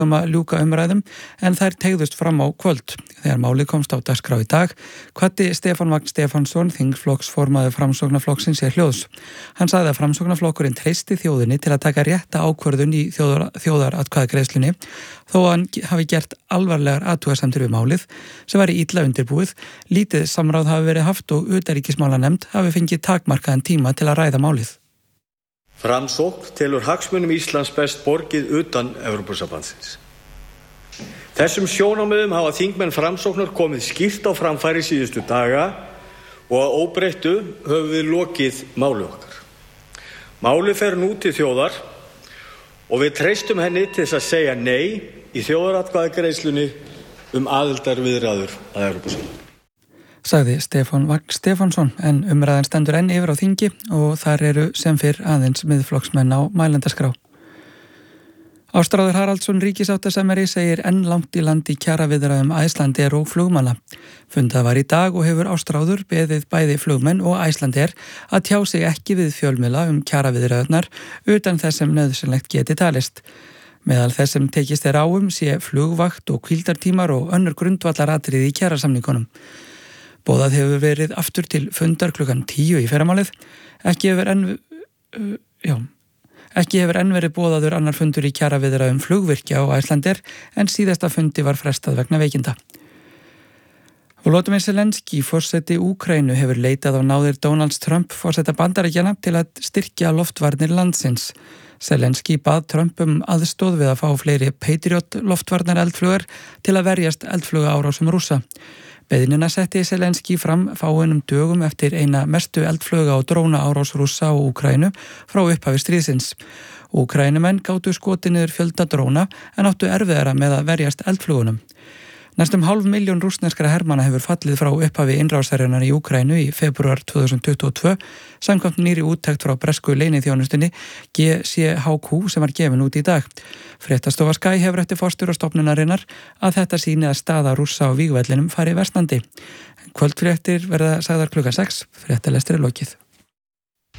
að ljúka umræðum en þær teygðust fram á kvöld. Þegar málið komst á dagskrá í dag, hvatti Stefán Vagn Stefánsson, þingflokksformaður Framsóknarflokksins hljóðs. Hann sagði að Framsóknarflokkurinn treysti þjóðinni til að taka rétta ákvörðun í þjóðaratkvæðagreiðslunni, þó að hann hafi gert alvarlegar athugasemdir við málið sem væri illa undirbúið, lítið samráð hafi verið haft og utanríkismálanefnd hafi fengið takmarkaðan tíma til að ræða málið. Framsókn telur hagsmunum Íslands best borgið utan Evrópusambandsins. Þessum sjónarmiðum hafa þingmenn Framsóknar komið skýrt á framfæri síðustu daga og að óbreyttu höfum við lokið máli okkar. Málið fer nú til þjóðar og við treystum henni til þess að segja nei í þjóðaratkvæðagreiðslunni aðildarviðræður að Evrópusambandinu. Sagði Stefán Vagn Stefánsson, en umræðan stendur enn yfir á þingi og þar eru sem fyrr aðeins miðflokksmenn á mælendaskrá. Ástráður Haraldsson ríkissáttasemjari segir enn langt í land í kjaraviðræðum Icelandair og flugmanna. Fundað var í dag og hefur Ástráður beðið bæði flugmenn og Icelandair að tjá sig ekki við fjölmiðla kjaraviðræðurnar utan þess sem nauðsynlegt geti talist. Meðal þess sem tekist á sé flugvakt og hvíldartímar og önnur grundvallaratriði í kjarasamningunum. Boðað hefur verið aftur til fundar klukkan 10 í fyrramálið. Ekki hefur enn verið boðaður annar fundur í kjaraviðræðum flugvirkja á Icelandair en síðasta fundi var frestað vegna veikinda. Volodymyr Zelenský, forseti Úkraínu, hefur leitað á náðir Donalds Trump, forseta Bandaríkjanna, til að styrkja loftvarnir landsins. Zelenský bað Trump aðstoð við að fá fleiri Patriot loftvarnar eldflugar til að verjast eldflugaárásum Rússa. Beiðnina setti Zelenský fram fáeinum dögum eftir eina mestu eldfluga og drónaárás Rússa á Úkraínu frá upphafi stríðsins. Úkraínumenn gátu skotið niður fjölda dróna en áttu erfiðara með að verjast eldflugunum. Næstum 500.000 rússneskra hermanna hefur fallið frá upphafi innrásarinnar í Úkraínu í febrúar 2022 samkvæmt nýrri úttekt frá bresku leyniþjónustunni GCHQ sem var gefin út í dag. Fréttastofa Sky hefur eftir forstjóra stofnunarinnar að þetta sýni að staða Rússa á vígvellinum fari versnandi. Kvöldfréttir verða sagðar klukkan 6, fréttalestur lokið.